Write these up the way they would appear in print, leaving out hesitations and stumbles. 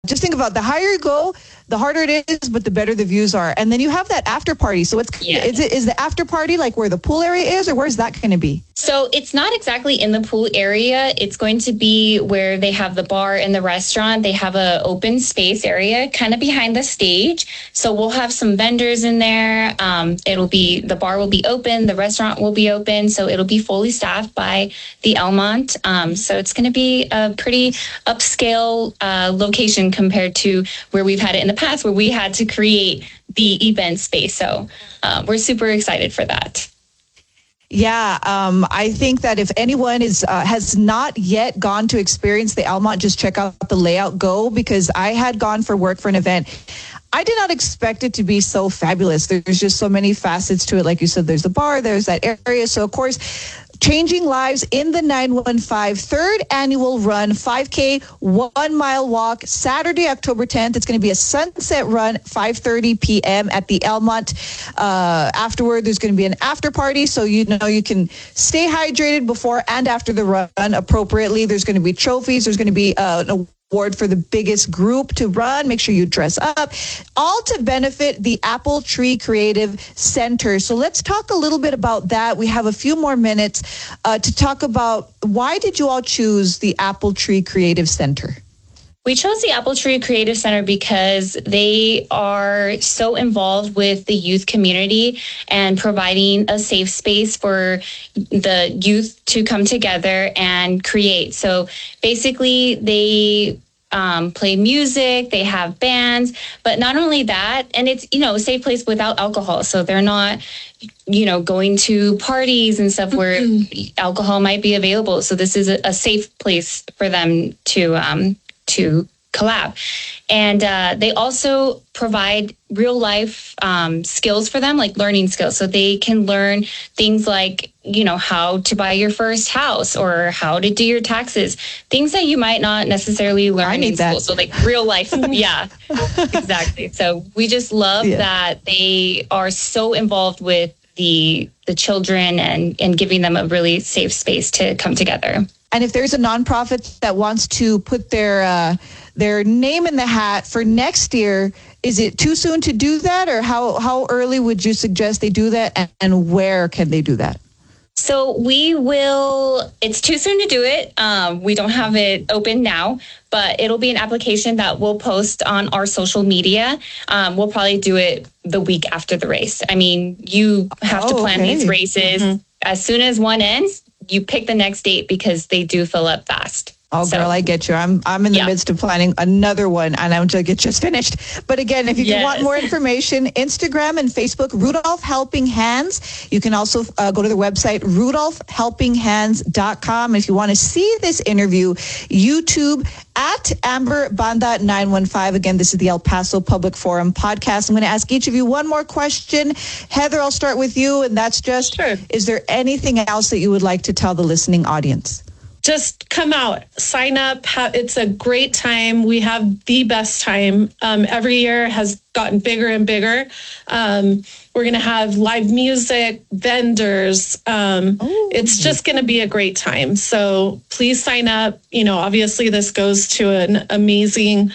just think about the higher you go, the harder it is, but the better the views are. And then you have that after party. So is the after party like where the pool area is, or where's that going to be? So it's not exactly in the pool area. It's going to be where they have the bar and the restaurant. They have a open space area kind of behind the stage. So we'll have some vendors in there. The bar will be open. The restaurant will be open. So it'll be fully staffed by the Elmont. So it's going to be a pretty upscale location compared to where we've had it in the past, where we had to create the event space. So we're super excited for that. Yeah, I think that if anyone has not yet gone to experience the Elmont, just check out the layout, go, because I had gone for work for an event. I did not expect it to be so fabulous. There's just so many facets to it. Like you said, there's the bar, there's that area. So, of course, changing lives in the 915 third annual run, 5K, 1 mile walk, Saturday, October 10th. It's going to be a sunset run, 5:30 p.m. at the Elmont. Afterward, there's going to be an after party. So, you can stay hydrated before and after the run appropriately. There's going to be trophies. There's going to be an award for the biggest group to run. Make sure you dress up, all to benefit the Apple Tree Creative Center. So let's talk a little bit about that. We have a few more minutes to talk about why did you all choose the Apple Tree Creative Center? We chose the Apple Tree Creative Center because they are so involved with the youth community and providing a safe space for the youth to come together and create. So basically, they play music, they have bands, but not only that, and it's, a safe place without alcohol. So they're not, going to parties and stuff where alcohol might be available. So this is a safe place for them to collab. And they also provide real life skills for them, like learning skills. So they can learn things like, how to buy your first house or how to do your taxes, things that you might not necessarily learn in school. So like real life. Yeah, exactly. So we just love that they are so involved with the children and giving them a really safe space to come together. And if there's a nonprofit that wants to put their name in the hat for next year, is it too soon to do that, or how early would you suggest they do that, and where can they do that? So it's too soon to do it. We don't have it open now, but it'll be an application that we'll post on our social media. We'll probably do it the week after the race. I mean, you have to plan these races. Mm-hmm. As soon as one ends, you pick the next date because they do fill up fast. Oh, girl, I get you. I'm in the midst of planning another one, and I'm just finished. But again, if you want more information, Instagram and Facebook, Rudolph Helping Hands. You can also go to the website, rudolphhelpinghands.com. If you want to see this interview, YouTube at Amber Banda 915. Again, this is the El Paso Public Forum podcast. I'm going to ask each of you one more question. Heather, I'll start with you, and that's just, Is there anything else that you would like to tell the listening audience? Just come out, sign up. It's a great time. We have the best time. Every year has gotten bigger and bigger. We're going to have live music, vendors. It's just going to be a great time. So please sign up. Obviously this goes to an amazing,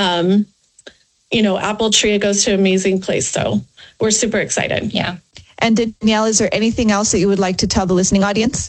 Apple Tree. It goes to an amazing place. So we're super excited. Yeah. And Danielle, is there anything else that you would like to tell the listening audience?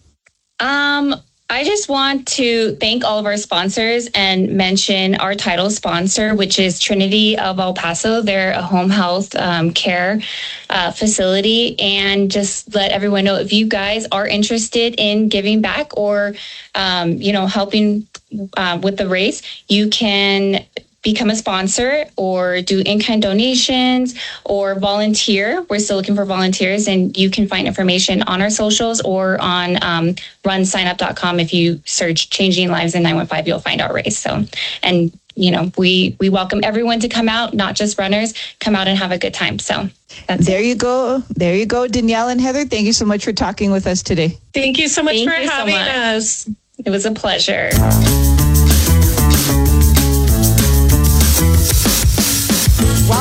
I just want to thank all of our sponsors and mention our title sponsor, which is Trinity of El Paso. They're a home health care facility. And just let everyone know, if you guys are interested in giving back or, helping with the race, you can become a sponsor or do in-kind donations or volunteer. We're still looking for volunteers, and you can find information on our socials or on runsignup.com. If you search Changing Lives in 915, you'll find our race. So, and we welcome everyone to come out, not just runners. Come out and have a good time. So there you go. There you go, Danielle and Heather. Thank you so much for talking with us today. Thank you so much for having us. It was a pleasure. Welcome to the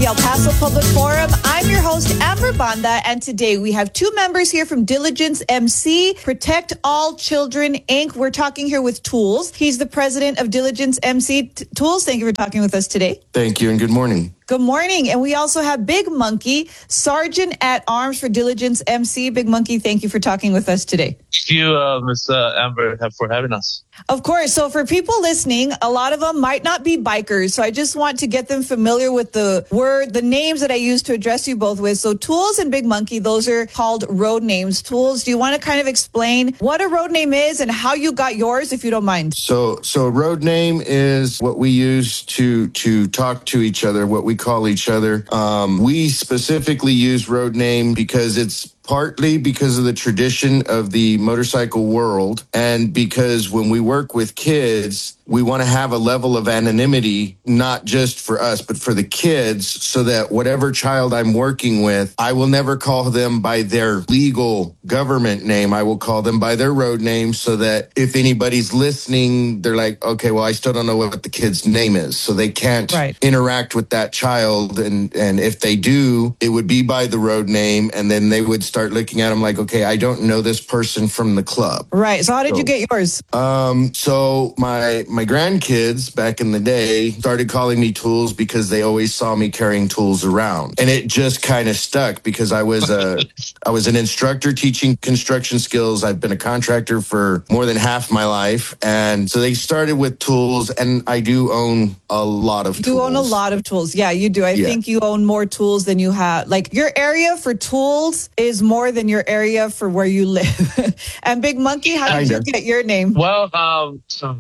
El Paso Public Forum. I'm your host, Amber Banda, and today we have two members here from Diligence MC, Protect All Children, Inc. We're talking here with Tools. He's the president of Diligence MC. Tools, thank you for talking with us today. Thank you, and good morning. Good morning. And we also have Big Monkey, Sergeant at Arms for Diligence MC. Big Monkey, thank you for talking with us today. Thank you, Ms. Amber, for having us. Of course. So for people listening, a lot of them might not be bikers. So I just want to get them familiar with the names that I use to address you both with. So Tools and Big Monkey, those are called road names. Tools, do you want to kind of explain what a road name is and how you got yours, if you don't mind? So a road name is what we use to talk to each other, what we call each other. We specifically use road name because it's partly because of the tradition of the motorcycle world, and because when we work with kids, we want to have a level of anonymity, not just for us, but for the kids, so that whatever child I'm working with, I will never call them by their legal government name. I will call them by their road name, so that if anybody's listening, they're like, okay, well, I still don't know what the kid's name is. So they can't interact with that child. And if they do, it would be by the road name. And then they would start looking at them like, okay, I don't know this person from the club. Right. So how did you get yours? So my grandkids back in the day started calling me Tools because they always saw me carrying tools around. And it just kind of stuck because I was an instructor teaching construction skills. I've been a contractor for more than half my life. And so they started with tools, and I do own a lot of tools. You own a lot of tools. Yeah, you do. I think you own more tools than you have. Like, your area for tools is more than your area for where you live. And Big Monkey, how did you get your name? Well, so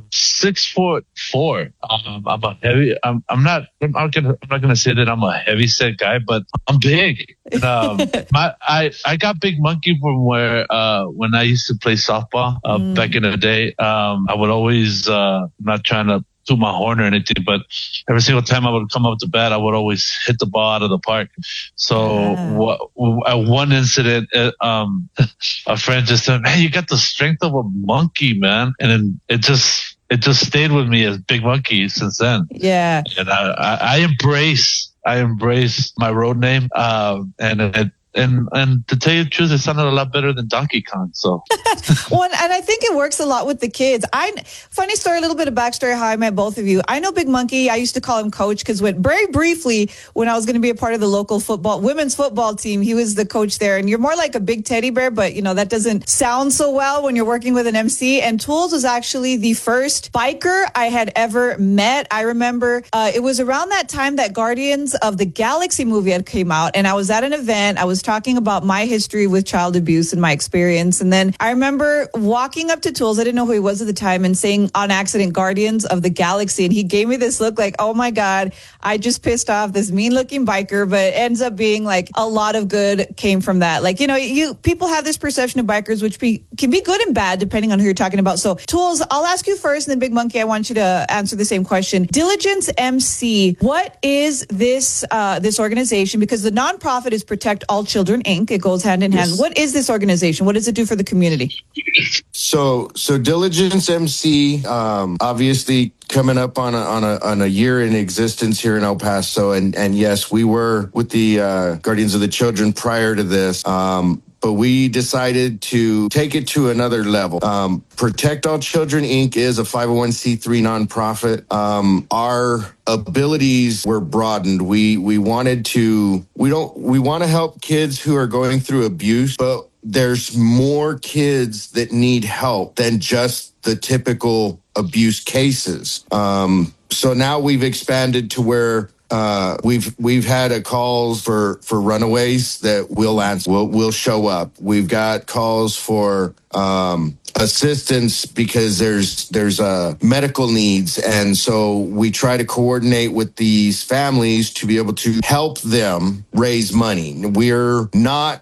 6'4". I'm a heavy. I'm not gonna say that I'm a heavy set guy, but I'm big. I got Big Monkey from where when I used to play softball back in the day. I would always not trying to toot my horn or anything, but every single time I would come up to bat, I would always hit the ball out of the park. So at one incident, a friend just said, "Man, you got the strength of a monkey, man," and then it just stayed with me as Big Monkey since then. Yeah. And I embrace my road name. And to tell you the truth, it sounded a lot better than Donkey Kong. So, well, and I think it works a lot with the kids. Funny story, a little bit of backstory how I met both of you. I know Big Monkey. I used to call him Coach because very briefly when I was going to be a part of the local women's football team, he was the coach there. And you're more like a big teddy bear, but that doesn't sound so well when you're working with an MC. And Tools was actually the first biker I had ever met. I remember it was around that time that Guardians of the Galaxy movie had came out, and I was at an event. I was talking about my history with child abuse and my experience. And then I remember walking up to Tools. I didn't know who he was at the time, and saying on accident, Guardians of the Galaxy. And he gave me this look like, oh my God, I just pissed off this mean looking biker. But it ends up being like a lot of good came from that. Like, people have this perception of bikers, which can be good and bad depending on who you're talking about. So Tools, I'll ask you first, and then Big Monkey, I want you to answer the same question. Diligence MC, what is this organization? Because the nonprofit is Protect All Children, Inc. It goes hand in hand. What is this organization? What does it do for the community? So Diligence MC, obviously coming up on a year in existence here in El Paso, and yes, we were with the Guardians of the Children prior to this. But we decided to take it to another level. Protect All Children, Inc. is a 501c3 nonprofit. Our abilities were broadened. We want to help kids who are going through abuse, but there's more kids that need help than just the typical abuse cases. So now we've expanded to where we've had calls for runaways that we'll answer. We'll show up. We've got calls for assistance because there's medical needs, and so we try to coordinate with these families to be able to help them raise money. We're not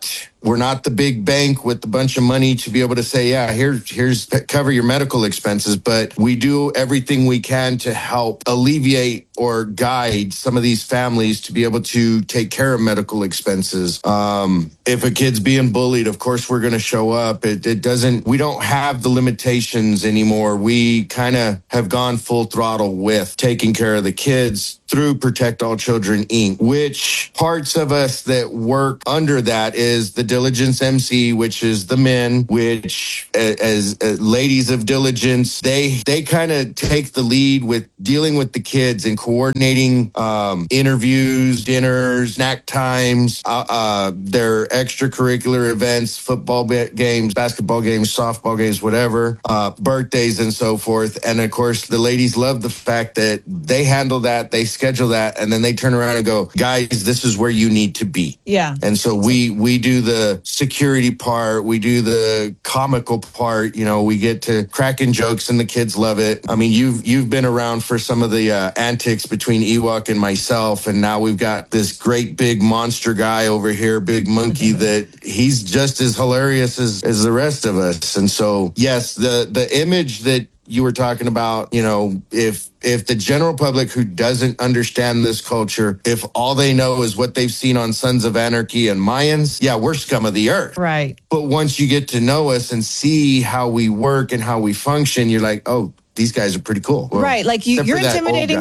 We're not the big bank with a bunch of money to be able to say, yeah, here's cover your medical expenses. But we do everything we can to help alleviate or guide some of these families to be able to take care of medical expenses. If a kid's being bullied, of course, we're going to show up. We don't have the limitations anymore. We kind of have gone full throttle with taking care of the kids through Protect All Children, Inc., which parts of us that work under that is the Diligence MC, which is the men, which as ladies of diligence, they kind of take the lead with dealing with the kids and coordinating interviews, dinners, snack times, their extracurricular events, football games, basketball games, softball games, whatever, birthdays and so forth. And of course, the ladies love the fact that they handle that, they schedule that, and then they turn around and go, guys, this is where you need to be. Yeah. And so we do the security part, we do the comical part, we get to cracking jokes and the kids love it. I mean, you've been around for some of the antics between Ewok and myself, and now we've got this great big monster guy over here, Big Monkey, that he's just as hilarious as the rest of us. And so, yes, the image that you were talking about, if the general public who doesn't understand this culture, if all they know is what they've seen on Sons of Anarchy and Mayans, yeah, we're scum of the earth. Right. But once you get to know us and see how we work and how we function, you're like, oh, these guys are pretty cool. Well, right. Like you're intimidating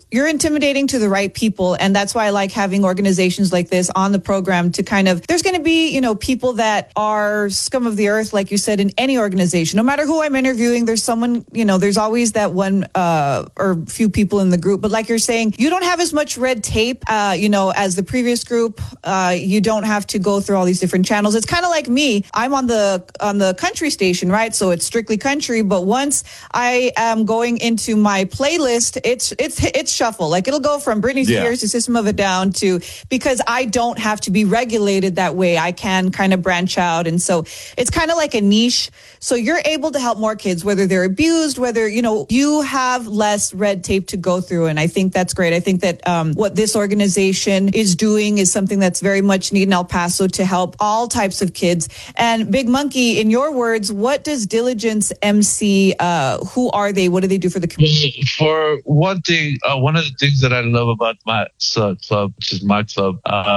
to the right people. And that's why I like having organizations like this on the program to kind of, there's going to be, people that are scum of the earth, like you said, in any organization, no matter who I'm interviewing, there's someone, there's always that one or few people in the group. But like you're saying, you don't have as much red tape, as the previous group. You don't have to go through all these different channels. It's kind of like me. I'm on the country station, right? So it's strictly country. But once I am going into my playlist, it's shuffle. Like it'll go from Britney Spears to System of a Down to, because I don't have to be regulated that way. I can kind of branch out. And so it's kind of like a niche. So you're able to help more kids, whether they're abused, whether, you have less red tape to go through. And I think that's great. I think that what this organization is doing is something that's very much needed in El Paso to help all types of kids. And Big Monkey, in your words, what does Diligence MC, who are they? What do they do for the community? For one thing, one of the things that I love about my club, which is my club,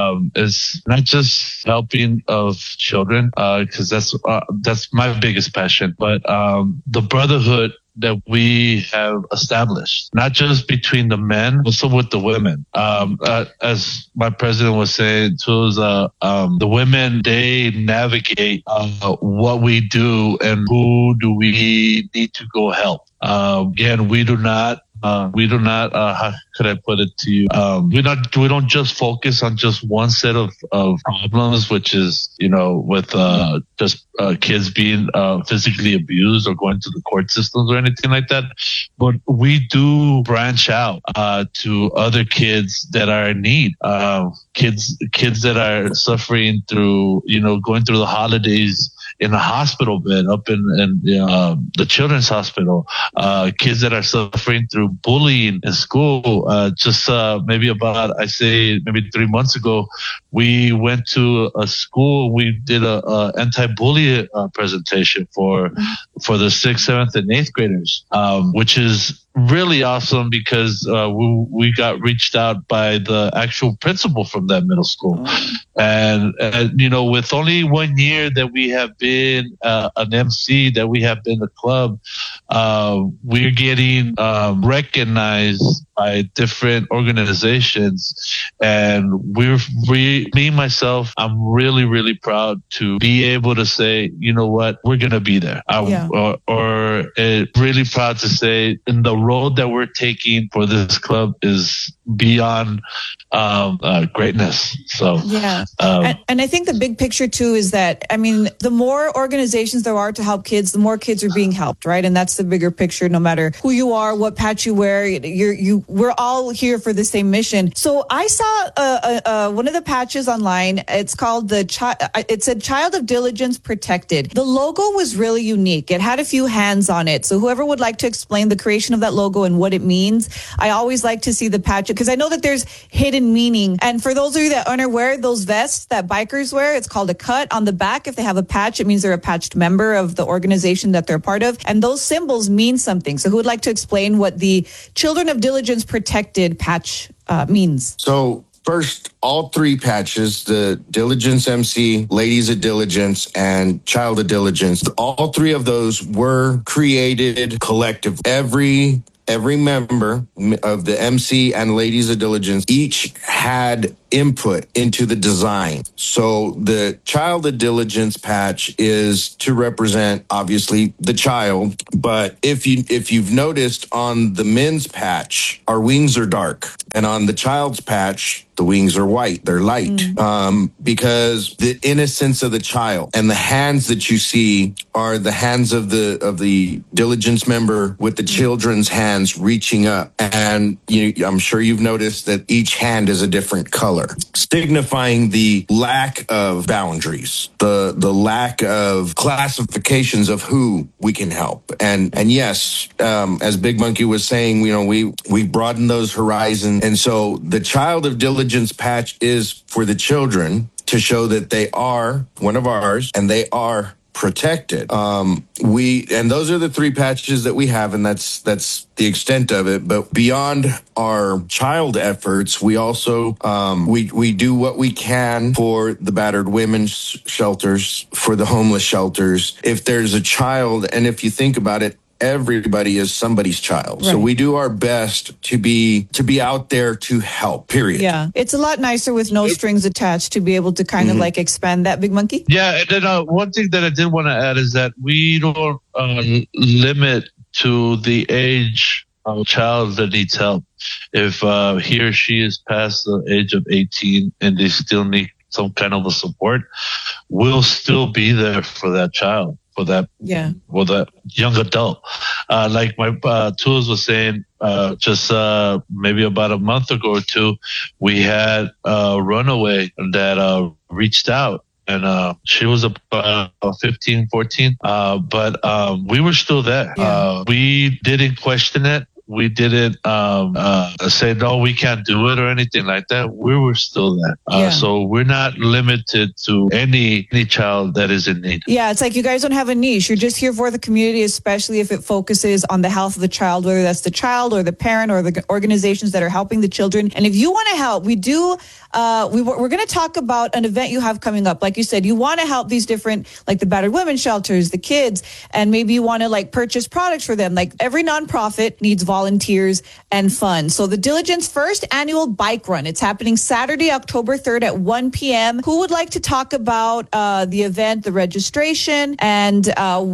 is not just helping of children, because that's my biggest passion, but the brotherhood that we have established, not just between the men, also with the women. As my president was saying, too, the women, they navigate what we do and who do we need to go help. Again, we do not, how could I put it to you? We don't just focus on just one set of problems, which is, with, just, kids being, physically abused or going to the court systems or anything like that. But we do branch out, to other kids that are in need, kids that are suffering through, going through the holidays in a hospital bed up in the children's hospital, kids that are suffering through bullying in school. Maybe 3 months ago, we went to a school. We did a anti-bully presentation for the 6th, 7th, and 8th graders, which is really awesome because we got reached out by the actual principal from that middle school. And with only 1 year that we have been an MC, that we have been a club, we're getting recognized by different organizations. And me, myself, I'm really, really proud to be able to say, you know what, we're going to be there. Really proud to say in the road that we're taking for this club is beyond greatness. So yeah. And I think the big picture too is that, the more organizations there are to help kids, the more kids are being helped, right? And that's the bigger picture. No matter who you are, what patch you wear, we're all here for the same mission. So I saw one of the patches online. It's called it said Child of Diligence Protected. The logo was really unique. It had a few hands on it. So whoever would like to explain the creation of that logo and what it means, I always like to see the patch because I know that there's hidden meaning. And for those of you that aren't aware, those vests that bikers wear, it's called a cut. On the back, if they have a patch, it means they're a patched member of the organization that they're part of. And those symbols mean something. So who would like to explain what the Children of Diligence Protected patch means? So first, all three patches, the Diligence MC, Ladies of Diligence, and Child of Diligence, all three of those were created collectively. Every member of the MC and Ladies of Diligence each had input into the design. So the Child of Diligence patch is to represent obviously the child, but if you've noticed on the men's patch, our wings are dark, and on the child's patch, the wings are white. They're light because the innocence of the child, and the hands that you see are the hands of the Diligence member with the children's hands reaching up, and I'm sure you've noticed that each hand is a different color, signifying the lack of boundaries, the lack of classifications of who we can help. And yes, as Big Monkey was saying, we broadened those horizons, and so the Child of Diligence patch is for the children to show that they are one of ours and they are protected. And those are the three patches that we have, and that's the extent of it. But beyond our child efforts, we also we do what we can for the battered women's shelters, for the homeless shelters. If there's a child, and if you think about it, everybody is somebody's child. Right. So we do our best to be out there to help, period. Yeah. It's a lot nicer with no strings attached to be able to kind of like expand that, Big Monkey. Yeah. And then one thing that I did want to add is that we don't limit to the age of a child that needs help. If he or she is past the age of 18 and they still need some kind of a support, we'll still be there for that child. For that young adult. Like my Tools was saying, just maybe about a month ago or two, we had a runaway that reached out. And she was about 15, 14, but we were still there. Yeah. We didn't question it. We didn't say, no, we can't do it or anything like that. We were still there. So we're not limited to any child that is in need. Yeah, it's like you guys don't have a niche. You're just here for the community, especially if it focuses on the health of the child, whether that's the child or the parent or the organizations that are helping the children. And if you want to help, we do. We're going to talk about an event you have coming up. Like you said, you want to help these different, like the battered women's shelters, the kids, and maybe you want to like purchase products for them. Like every nonprofit needs volunteers and funds. So the Diligence first annual bike run, it's happening Saturday, October 3rd at 1 p.m. Who would like to talk about the event, the registration, and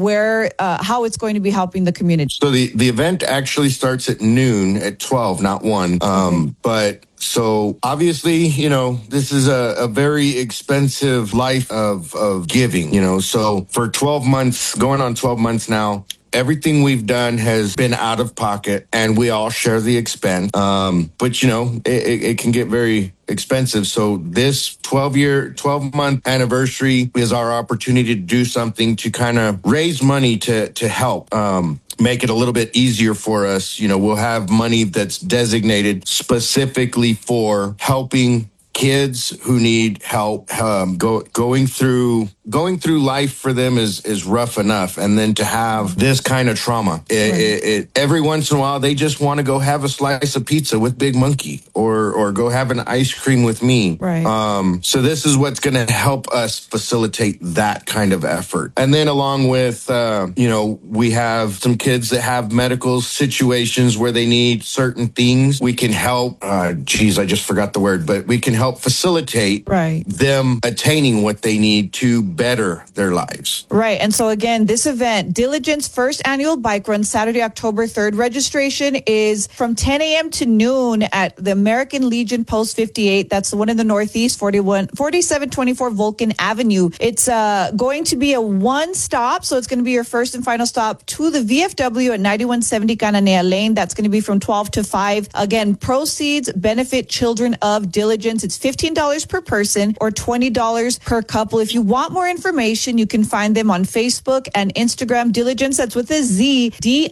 how it's going to be helping the community? So the event actually starts at noon at 12, not 1. But so obviously, this is a very expensive life of giving, so for 12 months, going on 12 months now, everything we've done has been out of pocket, and we all share the expense. But it can get very expensive. So this 12-month anniversary is our opportunity to do something to kind of raise money to help. Make it a little bit easier for us. We'll have money that's designated specifically for helping kids who need help. Going through life for them is rough enough, and then to have this kind of trauma, every once in a while they just want to go have a slice of pizza with Big Monkey or go have an ice cream with me. Right. So this is what's going to help us facilitate that kind of effort. And then along with we have some kids that have medical situations where they need certain things. We can help. I just forgot the word, but we can help facilitate them attaining what they need to better their lives. Right. And so again, this event, Diligence First Annual Bike Run, Saturday, October 3rd. Registration is from 10 a.m. to noon at the American Legion Post 58. That's the one in the Northeast, 4724 Vulcan Avenue. It's going to be a one stop. So it's going to be your first and final stop to the VFW at 9170 Cananea Lane. That's going to be from 12 to 5. Again, proceeds benefit children of Diligence. It's $15 per person or $20 per couple. If you want more information, you can find them on Facebook and Instagram. Diligence, that's with a Z,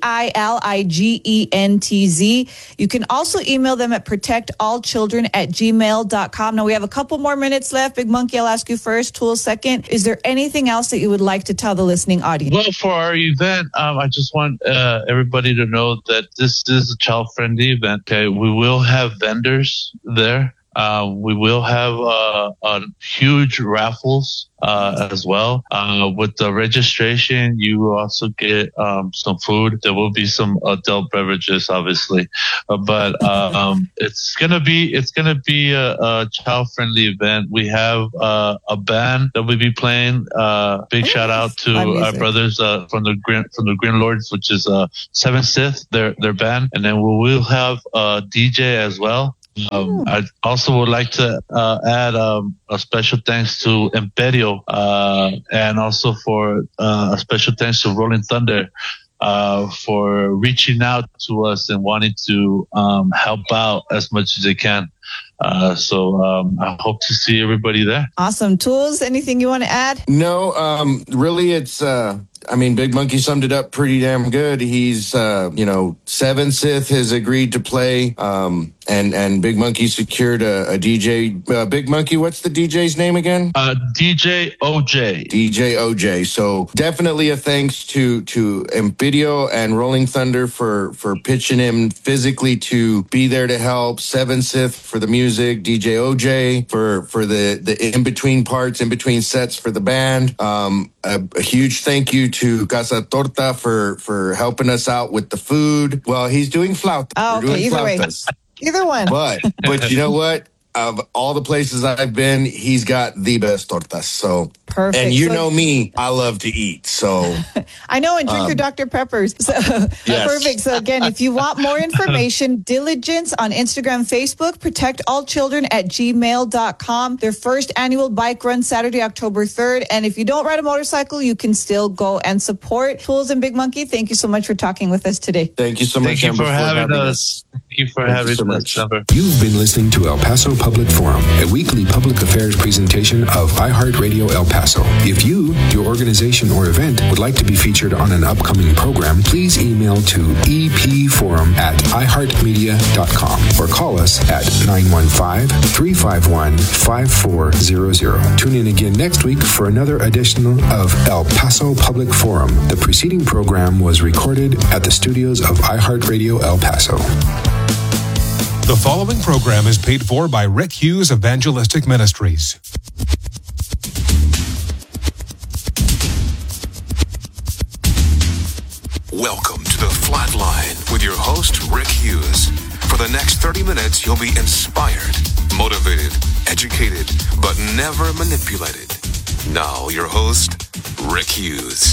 DILIGENTZ. You can also email them at protectallchildren@gmail.com. Now we have a couple more minutes left. Big Monkey, I'll ask you first. Tool second. Is there anything else that you would like to tell the listening audience? Well, for our event, I just want everybody to know that this is a child-friendly event. Okay, we will have vendors there. We will have huge raffles as well. With the registration, you will also get some food. There will be some adult beverages, obviously, but it's gonna be a child-friendly event. We have a band that will be playing. Big shout out to our brothers from the Green Lords, which is Seventh Sith, their band, and then we will have a DJ as well. I also would like to add a special thanks to Imperio and also for a special thanks to Rolling Thunder for reaching out to us and wanting to help out as much as they can. So I hope to see everybody there. Awesome. Tools, anything you want to add? No, really, it's... Big Monkey summed it up pretty damn good. He's, Seven Sith has agreed to play, and Big Monkey secured a DJ. Big Monkey, what's the DJ's name again? DJ OJ. DJ OJ. So definitely a thanks to Imperio and Rolling Thunder for pitching him physically to be there to help. Seven Sith for the music. DJ OJ for the in-between parts, in-between sets for the band. A huge thank you to Casa Torta for helping us out with the food. Well, he's doing flauta. Oh, okay. Either way. Either one. But you know what? Of all the places I've been, he's got the best tortas. So perfect. And you know me, I love to eat. So I know, and drink your Dr. Peppers. So yes. Perfect. So again, if you want more information, Diligence on Instagram, Facebook, protectallchildren@gmail.com. Their first annual bike run, Saturday, October 3rd. And if you don't ride a motorcycle, you can still go and support. Tools and Big Monkey, thank you so much for talking with us today. Thank you so much. Thank you for having us. Thank you for having us. You've been listening to El Paso Public Forum, a weekly public affairs presentation of iHeartRadio El Paso. If you, your organization, or event would like to be featured on an upcoming program, please email to epforum@iheartmedia.com or call us at 915-351-5400. Tune in again next week for another edition of El Paso Public Forum. The preceding program was recorded at the studios of iHeartRadio El Paso. The following program is paid for by Rick Hughes Evangelistic Ministries. Welcome to The Flatline with your host, Rick Hughes. For the next 30 minutes, you'll be inspired, motivated, educated, but never manipulated. Now, your host, Rick Hughes.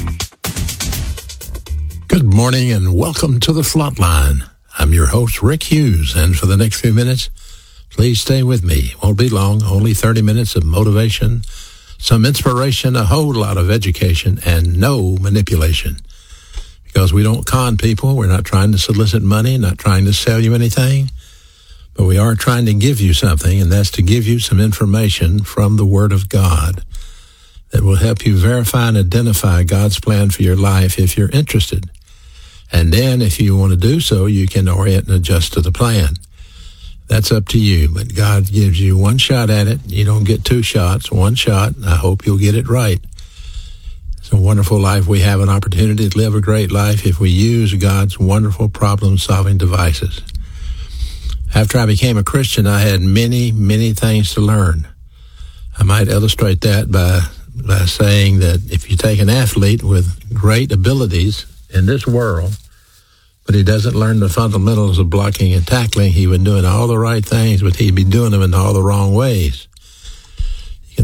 Good morning and welcome to The Flatline. I'm your host, Rick Hughes, and for the next few minutes, please stay with me. Won't be long, only 30 minutes of motivation, some inspiration, a whole lot of education, and no manipulation. Because we don't con people, we're not trying to solicit money, not trying to sell you anything, but we are trying to give you something, and that's to give you some information from the Word of God that will help you verify and identify God's plan for your life if you're interested. And then if you want to do so, you can orient and adjust to the plan. That's up to you, but God gives you one shot at it. You don't get two shots, one shot. I hope you'll get it right. It's a wonderful life. We have an opportunity to live a great life if we use God's wonderful problem-solving devices. After I became a Christian, I had many, many things to learn. I might illustrate that by saying that if you take an athlete with great abilities in this world, but he doesn't learn the fundamentals of blocking and tackling, he would be doing all the right things, but he'd be doing them in all the wrong ways. You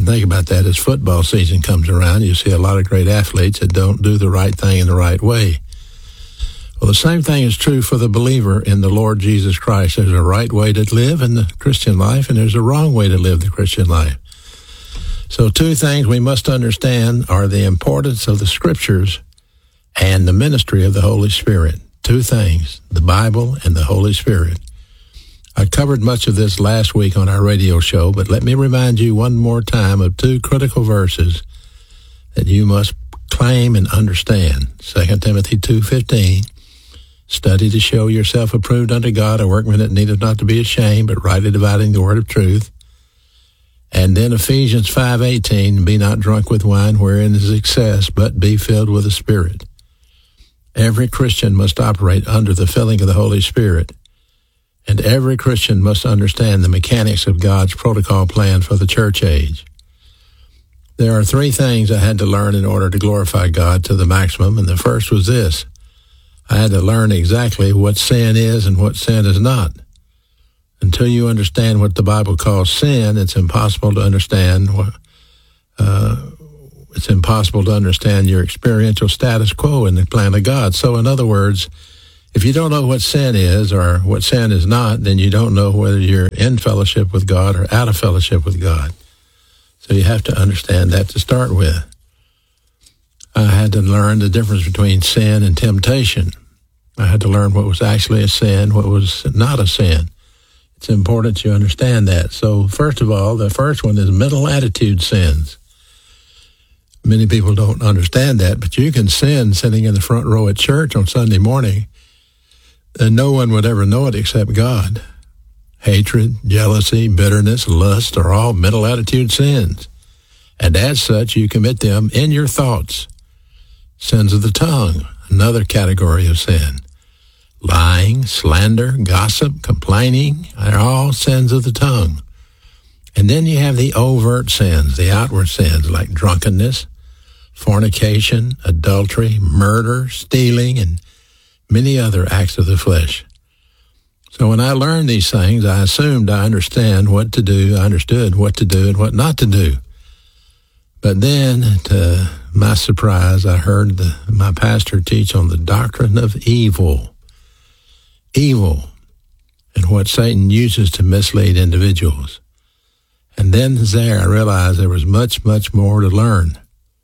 And think about that. As football season comes around, you see a lot of great athletes that don't do the right thing in the right way. Well, the same thing is true for the believer in the Lord Jesus Christ. There's a right way to live in the Christian life, and there's a wrong way to live the Christian life. So two things we must understand are the importance of the Scriptures and the ministry of the Holy Spirit. Two things, the Bible and the Holy Spirit. I covered much of this last week on our radio show, but let me remind you one more time of two critical verses that you must claim and understand. 2 Timothy 2:15, study to show yourself approved unto God, a workman that needeth not to be ashamed, but rightly dividing the word of truth. And then Ephesians 5:18, be not drunk with wine wherein is excess, but be filled with the Spirit. Every Christian must operate under the filling of the Holy Spirit. And every Christian must understand the mechanics of God's protocol plan for the church age. There are three things I had to learn in order to glorify God to the maximum, and the first was this. I had to learn exactly what sin is and what sin is not. Until you understand what the Bible calls sin, it's impossible to understand your experiential status quo in the plan of God. So in other words, if you don't know what sin is or what sin is not, then you don't know whether you're in fellowship with God or out of fellowship with God. So you have to understand that to start with. I had to learn the difference between sin and temptation. I had to learn what was actually a sin, what was not a sin. It's important you understand that. So first of all, the first one is mental attitude sins. Many people don't understand that, but you can sin sitting in the front row at church on Sunday morning, and no one would ever know it except God. Hatred, jealousy, bitterness, lust are all mental attitude sins. And as such, you commit them in your thoughts. Sins of the tongue, another category of sin. Lying, slander, gossip, complaining are all sins of the tongue. And then you have the overt sins, the outward sins like drunkenness, fornication, adultery, murder, stealing, and many other acts of the flesh. So when I learned these things, I assumed I understood what to do and what not to do. But then, to my surprise, I heard my pastor teach on the doctrine of evil. Evil, and what Satan uses to mislead individuals. And then there I realized there was much, much more to learn.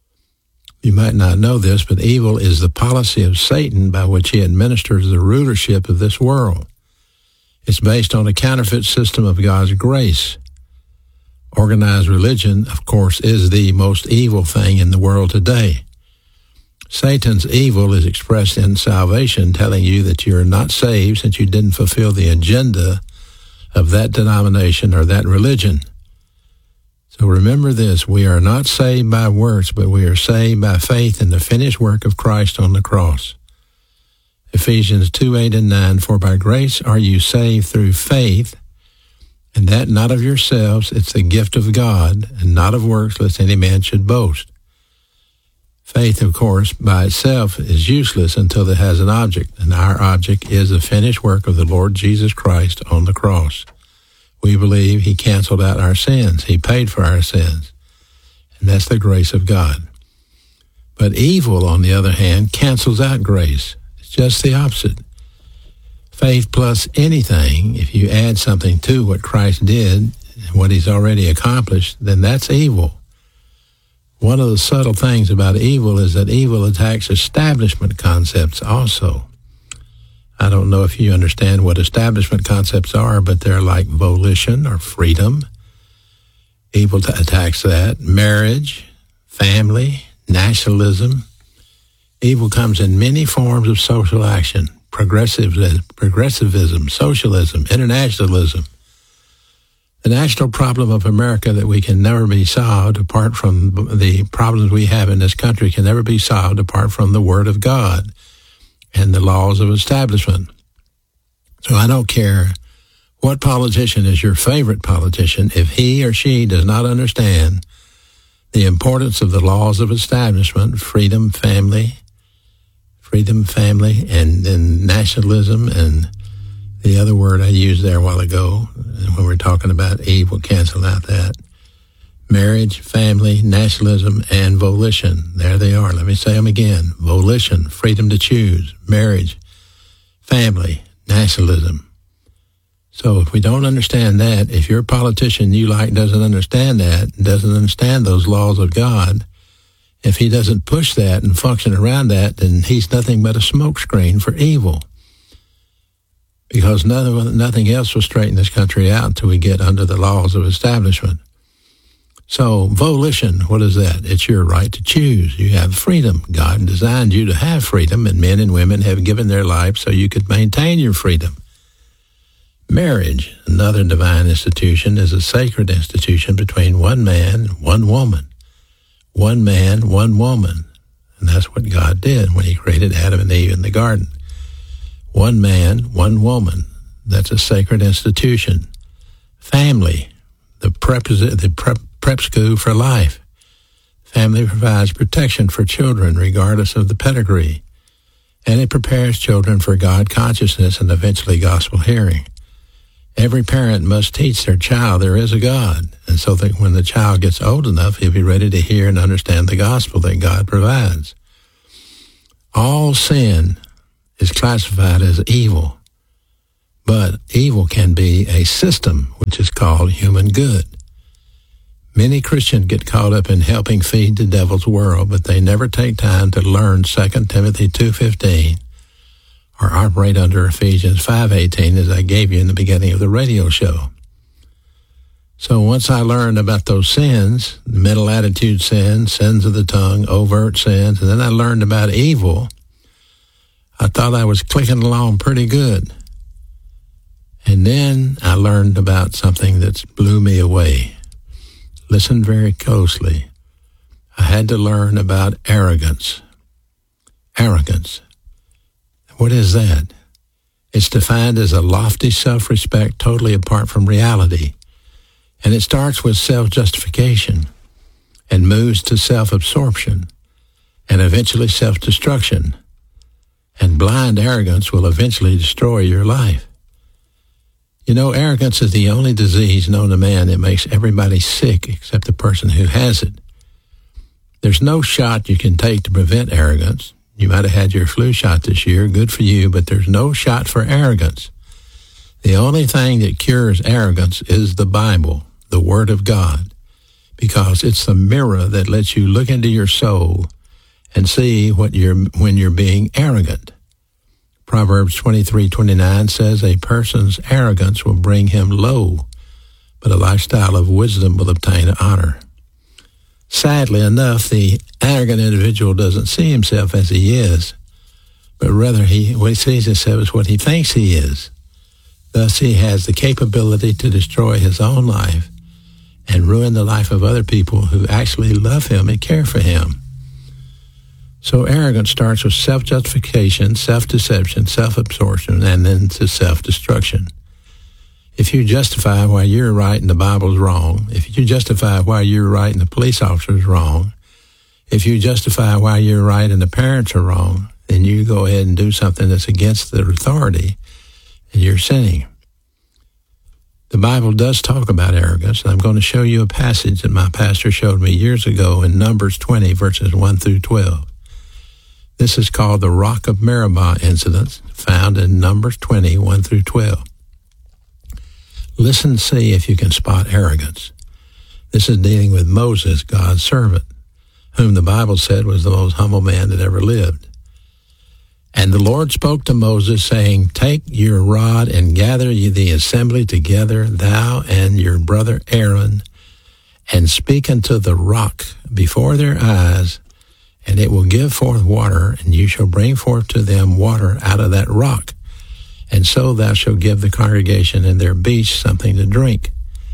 You might not know this, but evil is the policy of Satan by which he administers the rulership of this world. It's based on a counterfeit system of God's grace. Organized religion, of course, is the most evil thing in the world today. Satan's evil is expressed in salvation, telling you that you're not saved since you didn't fulfill the agenda of that denomination or that religion. So remember this, we are not saved by works, but we are saved by faith in the finished work of Christ on the cross. Ephesians 2:8 and 9, for by grace are you saved through faith, and that not of yourselves, it's the gift of God, and not of works, lest any man should boast. Faith, of course, by itself is useless until it has an object, and our object is the finished work of the Lord Jesus Christ on the cross. We believe he canceled out our sins. He paid for our sins. And that's the grace of God. But evil, on the other hand, cancels out grace. It's just the opposite. Faith plus anything, if you add something to what Christ did, what he's already accomplished, then that's evil. One of the subtle things about evil is that evil attacks establishment concepts also. I don't know if you understand what establishment concepts are, but they're like volition or freedom. Evil attacks that. Marriage, family, nationalism. Evil comes in many forms of social action. Progressivism, socialism, internationalism. The national problem of America that we can never be solved apart from the problems we have in this country can never be solved apart from the Word of God and the laws of establishment. So I don't care what politician is your favorite politician. If he or she does not understand the importance of the laws of establishment, freedom, family, and then nationalism, and the other word I used there a while ago when we're talking about evil, cancel out that. Marriage, family, nationalism, and volition. There they are. Let me say them again. Volition, freedom to choose. Marriage, family, nationalism. So if we don't understand that, if your politician you like doesn't understand that, doesn't understand those laws of God, if he doesn't push that and function around that, then he's nothing but a smokescreen for evil. Because nothing else will straighten this country out until we get under the laws of establishment. So volition, what is that? It's your right to choose. You have freedom. God designed you to have freedom, and men and women have given their lives so you could maintain your freedom. Marriage, another divine institution, is a sacred institution between one man, one woman. One man, one woman. And that's what God did when he created Adam and Eve in the garden. One man, one woman. That's a sacred institution. Family, the prep school for life. Family provides protection for children regardless of the pedigree, and it prepares children for God consciousness and eventually gospel hearing. Every parent must teach their child there is a God, and so that when the child gets old enough, he'll be ready to hear and understand the gospel that God provides. All sin is classified as evil, but evil can be a system which is called human good. Many Christians get caught up in helping feed the devil's world, but they never take time to learn 2 Timothy 2:15 or operate under Ephesians 5:18 as I gave you in the beginning of the radio show. So once I learned about those sins, the mental attitude sins, sins of the tongue, overt sins, and then I learned about evil, I thought I was clicking along pretty good. And then I learned about something that blew me away. Listen very closely. I had to learn about arrogance. Arrogance. What is that? It's defined as a lofty self-respect totally apart from reality. And it starts with self-justification and moves to self-absorption and eventually self-destruction. And blind arrogance will eventually destroy your life. You know, arrogance is the only disease known to man that makes everybody sick except the person who has it. There's no shot you can take to prevent arrogance. You might have had your flu shot this year, good for you, but there's no shot for arrogance. The only thing that cures arrogance is the Bible, the Word of God, because it's the mirror that lets you look into your soul and see when you're being arrogant. Proverbs 23:29 says a person's arrogance will bring him low, but a lifestyle of wisdom will obtain honor. Sadly enough, the arrogant individual doesn't see himself as he is, but rather what he sees himself as what he thinks he is. Thus, he has the capability to destroy his own life and ruin the life of other people who actually love him and care for him. So arrogance starts with self-justification, self-deception, self-absorption, and then to self-destruction. If you justify why you're right and the Bible's wrong, if you justify why you're right and the police officer's wrong, if you justify why you're right and the parents are wrong, then you go ahead and do something that's against the authority, and you're sinning. The Bible does talk about arrogance, and I'm going to show you a passage that my pastor showed me years ago in Numbers 20, verses 1 through 12. This is called the Rock of Meribah incident, found in Numbers 20, 1 through 12. Listen and see if you can spot arrogance. This is dealing with Moses, God's servant, whom the Bible said was the most humble man that ever lived. And the Lord spoke to Moses, saying, Take your rod and gather ye the assembly together, thou and your brother Aaron, and speak unto the rock before their eyes, and it will give forth water, and you shall bring forth to them water out of that rock. And so thou shalt give the congregation and their beasts something to drink.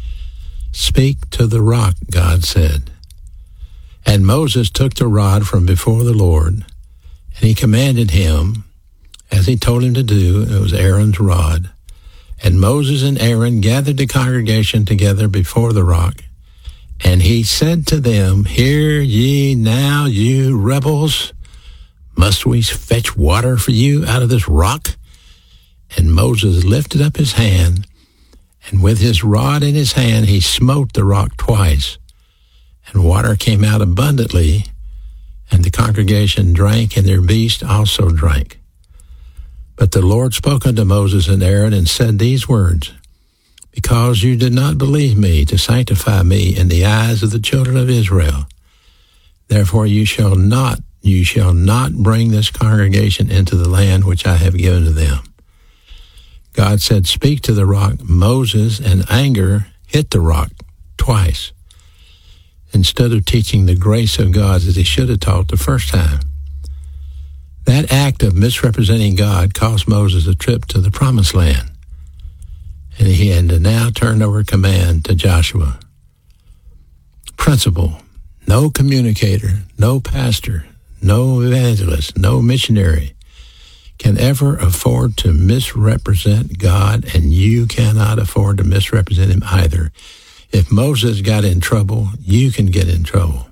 Speak to the rock, God said. And Moses took the rod from before the Lord, and he commanded him, as he told him to do. It was Aaron's rod. And Moses and Aaron gathered the congregation together before the rock. And he said to them, Hear ye now, you rebels, must we fetch water for you out of this rock? And Moses lifted up his hand, and with his rod in his hand he smote the rock twice. and water came out abundantly, and the congregation drank, and their beast also drank. But the Lord spoke unto Moses and Aaron and said these words, Because you did not believe me to sanctify me in the eyes of the children of Israel, therefore you shall not bring this congregation into the land which I have given to them. God said, Speak to the rock. Moses, in anger, hit the rock twice, instead of teaching the grace of God as he should have taught the first time. That act of misrepresenting God cost Moses a trip to the promised land, and he had to now turn over command to Joshua. Principle: no communicator, no pastor, no evangelist, no missionary can ever afford to misrepresent God, and you cannot afford to misrepresent him either. If Moses got in trouble, you can get in trouble.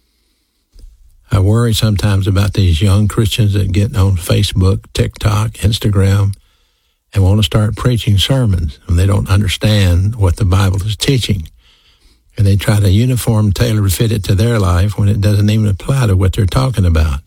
I worry sometimes about these young Christians that get on Facebook, TikTok, Instagram, and want to start preaching sermons, and they don't understand what the Bible is teaching. And they try to uniform, tailor, fit it to their life when it doesn't even apply to what they're talking about.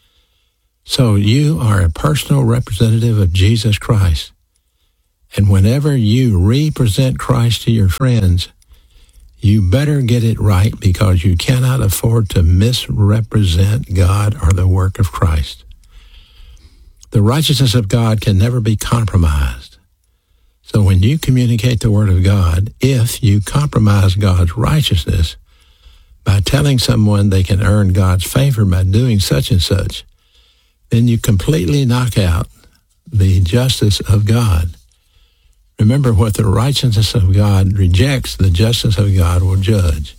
So you are a personal representative of Jesus Christ. And whenever you represent Christ to your friends, you better get it right, because you cannot afford to misrepresent God or the work of Christ. The righteousness of God can never be compromised. So when you communicate the Word of God, if you compromise God's righteousness by telling someone they can earn God's favor by doing such and such, then you completely knock out the justice of God. Remember, what the righteousness of God rejects, the justice of God will judge.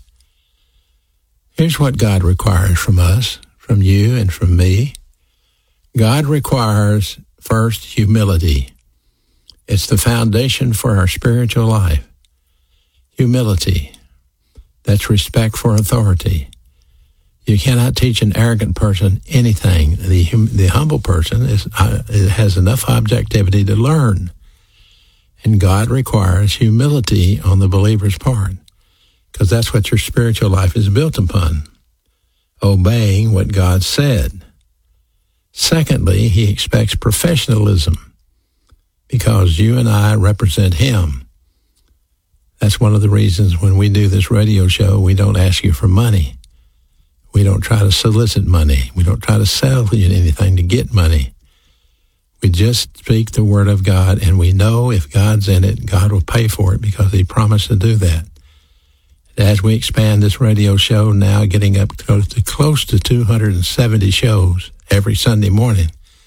Here's what God requires from us, from you, and from me. God requires, first, humility. It's the foundation for our spiritual life. Humility. That's respect for authority. You cannot teach an arrogant person anything. The humble person has enough objectivity to learn. And God requires humility on the believer's part, because that's what your spiritual life is built upon, obeying what God said. Secondly, he expects professionalism, because you and I represent him. That's one of the reasons when we do this radio show, we don't ask you for money. We don't try to solicit money. We don't try to sell you anything to get money. We just speak the Word of God, and we know if God's in it, God will pay for it, because he promised to do that. As we expand this radio show, now getting up to close to 270 shows every Sunday morning,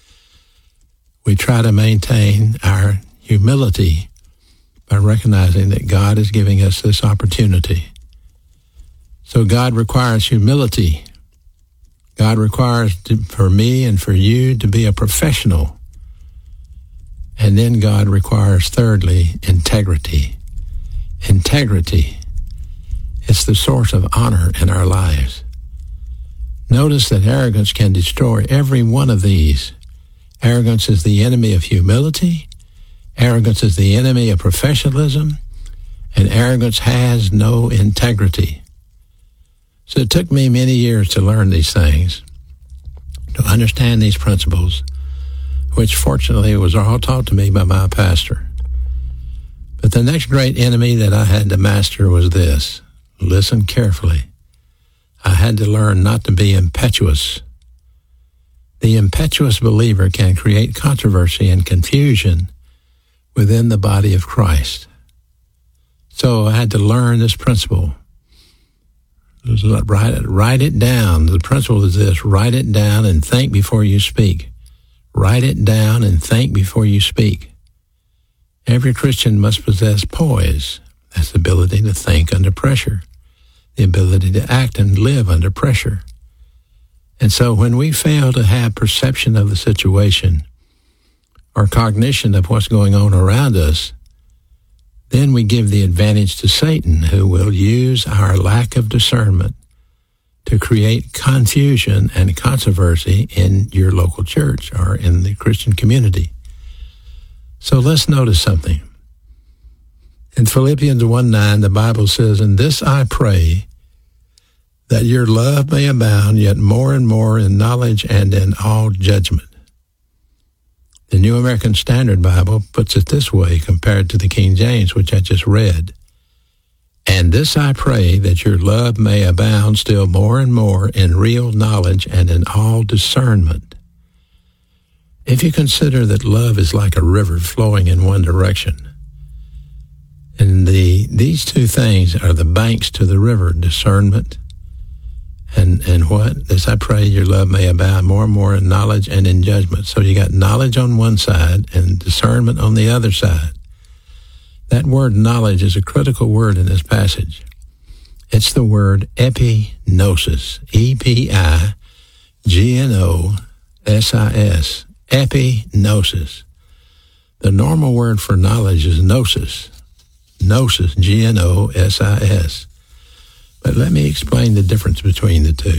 we try to maintain our humility by recognizing that God is giving us this opportunity. So God requires humility. God requires for me and for you to be a professional. And then God requires, thirdly, integrity. Integrity. It's the source of honor in our lives. Notice that arrogance can destroy every one of these. Arrogance is the enemy of humility. Arrogance is the enemy of professionalism. And arrogance has no integrity. So it took me many years to learn these things, to understand these principles, which fortunately was all taught to me by my pastor. But the next great enemy that I had to master was this. Listen carefully. I had to learn not to be impetuous. The impetuous believer can create controversy and confusion within the body of Christ. So I had to learn this principle. Write it down. The principle is this: write it down and think before you speak. Write it down and think before you speak. Every Christian must possess poise. That's the ability to think under pressure, the ability to act and live under pressure. And so when we fail to have perception of the situation or cognition of what's going on around us, then we give the advantage to Satan, who will use our lack of discernment to create confusion and controversy in your local church or in the Christian community. So let's notice something. In Philippians 1:9, the Bible says, "In this I pray, that your love may abound yet more and more in knowledge and in all judgment. The New American Standard Bible puts it this way compared to the King James, which I just read. And this I pray, that your love may abound still more and more in real knowledge and in all discernment. If you consider that love is like a river flowing in one direction, and these two things are the banks to the river, discernment and what? This I pray, your love may abound more and more in knowledge and in judgment. So you got knowledge on one side and discernment on the other side. That word knowledge is a critical word in this passage. It's the word epignosis, E-P-I-G-N-O-S-I-S, epignosis. The normal word for knowledge is gnosis, G-N-O-S-I-S. But let me explain the difference between the two.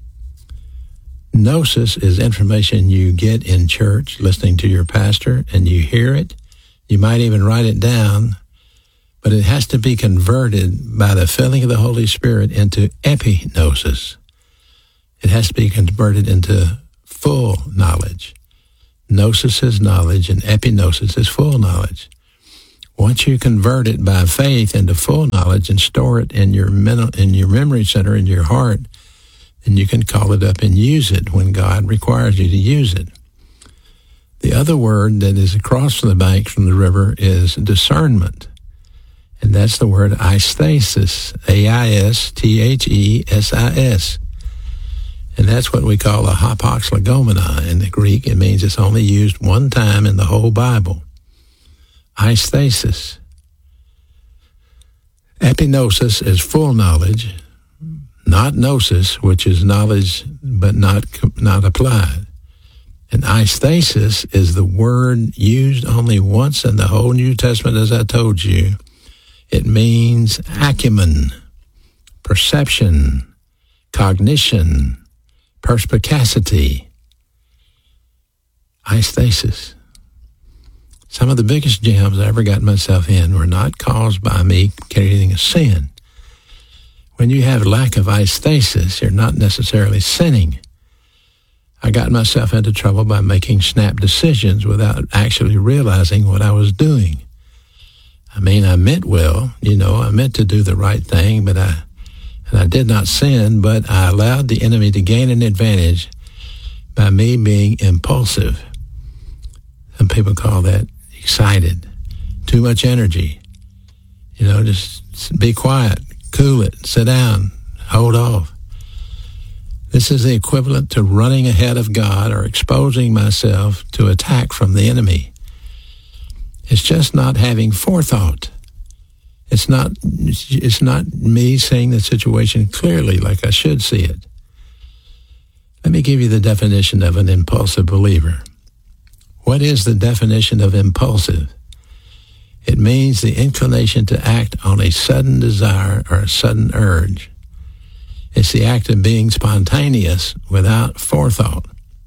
Gnosis is information you get in church, listening to your pastor, and you hear it. You might even write it down, but it has to be converted by the filling of the Holy Spirit into epignosis. It has to be converted into full knowledge. Gnosis is knowledge, and epignosis is full knowledge. Once you convert it by faith into full knowledge and store it in your memory center, in your heart, then you can call it up and use it when God requires you to use it. The other word that is across the bank from the river is discernment. And that's the word aistasis, A-I-S-T-H-E-S-I-S. And that's what we call a hapax legomena in the Greek. It means it's only used one time in the whole Bible. Aistasis. Epignosis is full knowledge, not gnosis, which is knowledge but not applied. And aistasis is the word used only once in the whole New Testament, as I told you. It means acumen, perception, cognition, perspicacity. Aistasis. Some of the biggest jams I ever got myself in were not caused by me committing a sin. When you have lack of aistasis, you're not necessarily sinning. I got myself into trouble by making snap decisions without actually realizing what I was doing. I mean, I meant well, I meant to do the right thing, but I did not sin, but I allowed the enemy to gain an advantage by me being impulsive. Some people call that excited, too much energy. Just be quiet, cool it, sit down, hold off. This is the equivalent to running ahead of God or exposing myself to attack from the enemy. It's just not having forethought. It's not me seeing the situation clearly like I should see it. Let me give you the definition of an impulsive believer. What is the definition of impulsive? It means the inclination to act on a sudden desire or a sudden urge. It's the act of being spontaneous without forethought.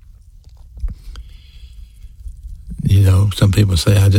Some people say, I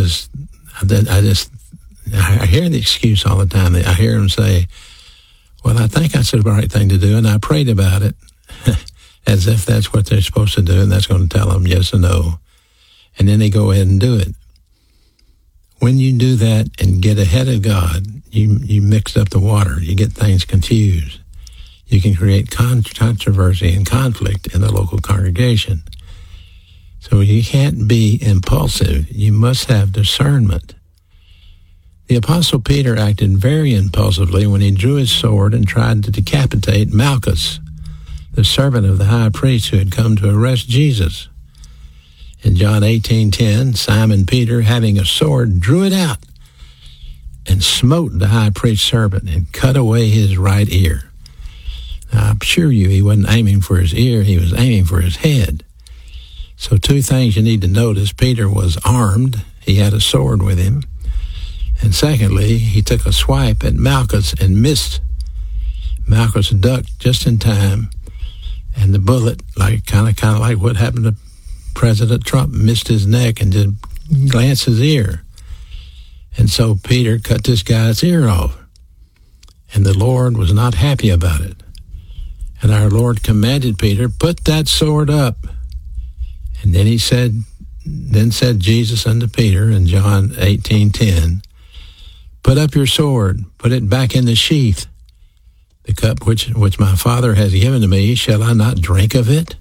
hear the excuse all the time. I hear them say, well, I think that's the right thing to do, and I prayed about it, as if that's what they're supposed to do, and that's going to tell them yes or no. And then they go ahead and do it. When you do that and get ahead of God, you mix up the water. You get things confused. You can create controversy and conflict in the local congregation. So you can't be impulsive. You must have discernment. The Apostle Peter acted very impulsively when he drew his sword and tried to decapitate Malchus, the servant of the high priest who had come to arrest Jesus. In John 18:10, Simon Peter, having a sword, drew it out and smote the high priest's servant and cut away his right ear. Now, I assure you, he wasn't aiming for his ear, he was aiming for his head. So two things you need to notice. Peter was armed. He had a sword with him. And secondly, he took a swipe at Malchus and missed. Malchus ducked just in time, and the bullet, kind of like what happened to President Trump, missed his neck and just glanced his ear. And so Peter cut this guy's ear off. And the Lord was not happy about it. And our Lord commanded Peter, put that sword up. And then said Jesus unto Peter in John 18:10, put up your sword, put it back in the sheath. The cup which my Father has given to me, shall I not drink of it?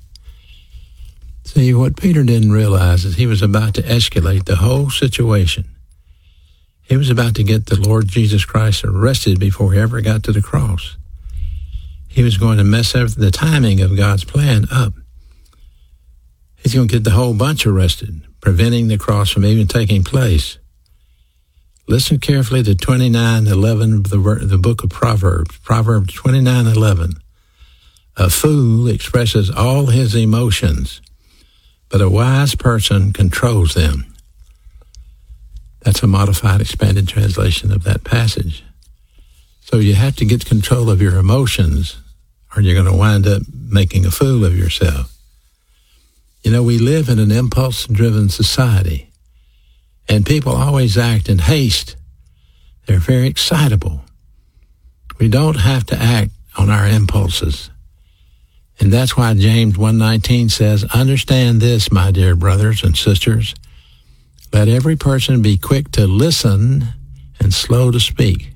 See, what Peter didn't realize is he was about to escalate the whole situation. He was about to get the Lord Jesus Christ arrested before he ever got to the cross. He was going to mess up the timing of God's plan up. He's going to get the whole bunch arrested, preventing the cross from even taking place. Listen carefully to 29:11 of the book of Proverbs. Proverbs 29:11. A fool expresses all his emotions, but a wise person controls them. That's a modified, expanded translation of that passage. So you have to get control of your emotions, or you're going to wind up making a fool of yourself. You know, we live in an impulse-driven society, and people always act in haste. They're very excitable. We don't have to act on our impulses. And that's why James 1:19 says, understand this, my dear brothers and sisters. Let every person be quick to listen and slow to speak.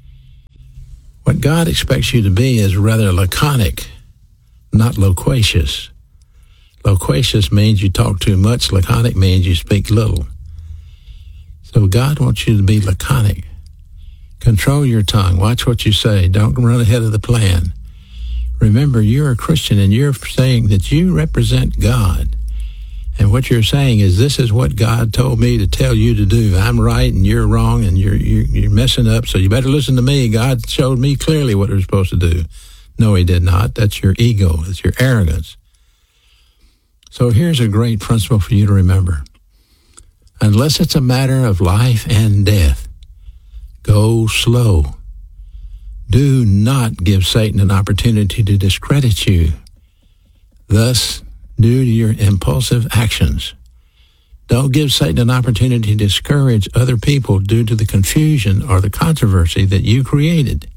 What God expects you to be is rather laconic, not loquacious. Loquacious means you talk too much. Laconic means you speak little. So God wants you to be laconic. Control your tongue. Watch what you say. Don't run ahead of the plan. Remember, you're a Christian, and you're saying that you represent God. And what you're saying is, this is what God told me to tell you to do. I'm right, and you're wrong, and you're messing up, so you better listen to me. God showed me clearly what we're supposed to do. No, he did not. That's your ego. That's your arrogance. So here's a great principle for you to remember. Unless it's a matter of life and death, go slow. Do not give Satan an opportunity to discredit you. Thus, due to your impulsive actions, don't give Satan an opportunity to discourage other people due to the confusion or the controversy that you created.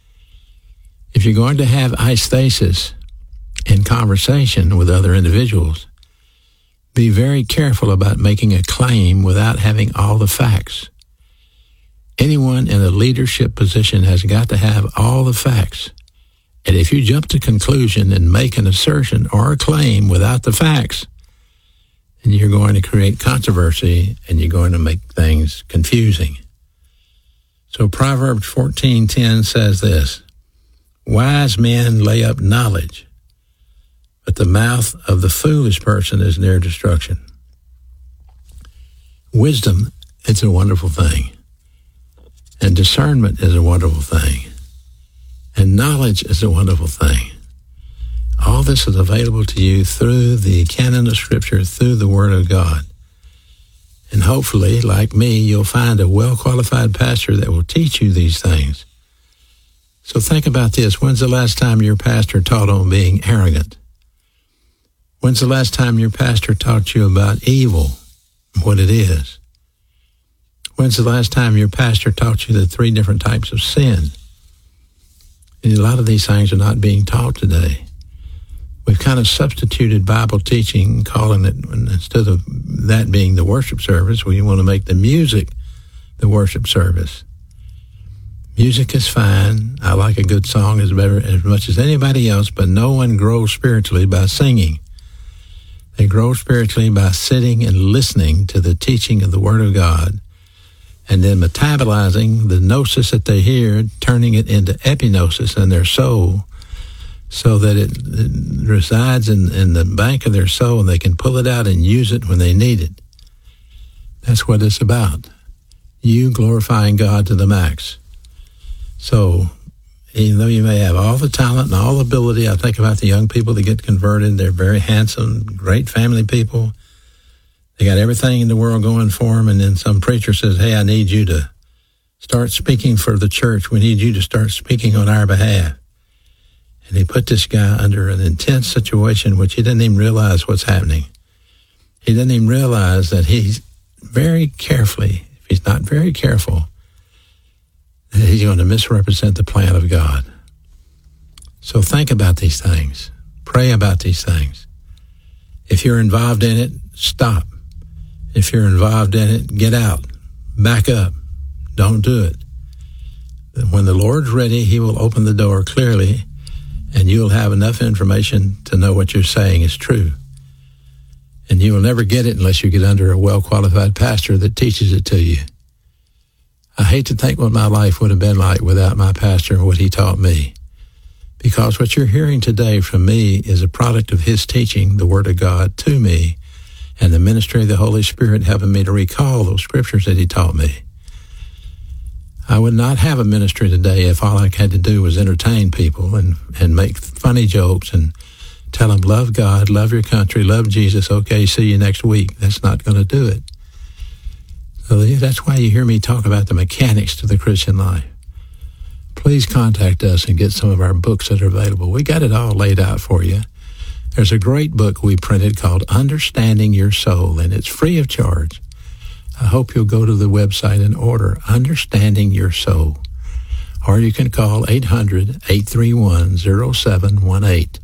If you're going to have eistasis in conversation with other individuals, be very careful about making a claim without having all the facts. Anyone in a leadership position has got to have all the facts. And if you jump to conclusion and make an assertion or a claim without the facts, then you're going to create controversy and you're going to make things confusing. So Proverbs 14:10 says this, wise men lay up knowledge, but the mouth of the foolish person is near destruction. Wisdom, it's a wonderful thing. And discernment is a wonderful thing. And knowledge is a wonderful thing. All this is available to you through the canon of Scripture, through the Word of God. And hopefully, like me, you'll find a well-qualified pastor that will teach you these things. So think about this. When's the last time your pastor taught on being arrogant? When's the last time your pastor taught you about evil, what it is? When's the last time your pastor taught you the 3 different types of sin? And a lot of these things are not being taught today. We've kind of substituted Bible teaching, calling it, instead of that being the worship service, we want to make the music the worship service. Music is fine. I like a good song as much as anybody else, but no one grows spiritually by singing. They grow spiritually by sitting and listening to the teaching of the Word of God, and then metabolizing the gnosis that they hear, turning it into epignosis in their soul, so that it resides in the bank of their soul, and they can pull it out and use it when they need it. That's what it's about. You glorifying God to the max. So, even though you may have all the talent and all the ability, I think about the young people that get converted. They're very handsome, great family people. They got everything in the world going for them, and then some preacher says, hey, I need you to start speaking for the church. We need you to start speaking on our behalf. And he put this guy under an intense situation, which he didn't even realize what's happening. He didn't even realize that he's very carefully, if he's not very careful, that he's going to misrepresent the plan of God. So think about these things. Pray about these things. If you're involved in it, stop. If you're involved in it, get out. Back up. Don't do it. When the Lord's ready, he will open the door clearly, and you'll have enough information to know what you're saying is true. And you will never get it unless you get under a well-qualified pastor that teaches it to you. I hate to think what my life would have been like without my pastor and what he taught me. Because what you're hearing today from me is a product of his teaching the Word of God to me and the ministry of the Holy Spirit helping me to recall those scriptures that he taught me. I would not have a ministry today if all I had to do was entertain people and make funny jokes and tell them, love God, love your country, love Jesus, okay, see you next week. That's not going to do it. So that's why you hear me talk about the mechanics to the Christian life. Please contact us and get some of our books that are available. We got it all laid out for you. There's a great book we printed called Understanding Your Soul, and it's free of charge. I hope you'll go to the website and order Understanding Your Soul. Or you can call 800-831-0718.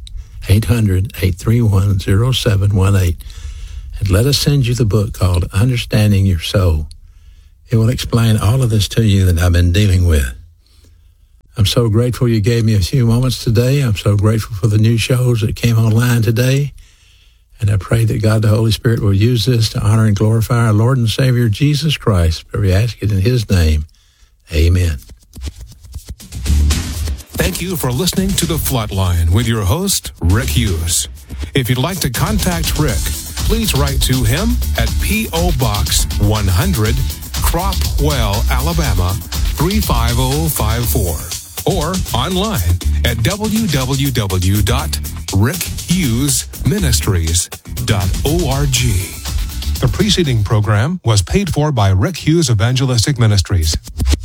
800-831-0718. And let us send you the book called Understanding Your Soul. It will explain all of this to you that I've been dealing with. I'm so grateful you gave me a few moments today. I'm so grateful for the new shows that came online today. And I pray that God the Holy Spirit will use this to honor and glorify our Lord and Savior Jesus Christ. For we ask it in his name. Amen. Thank you for listening to The Flatline with your host, Rick Hughes. If you'd like to contact Rick, please write to him at P.O. Box 100, Cropwell, Alabama 35054. Or online at www.rickhughesministries.org. The preceding program was paid for by Rick Hughes Evangelistic Ministries.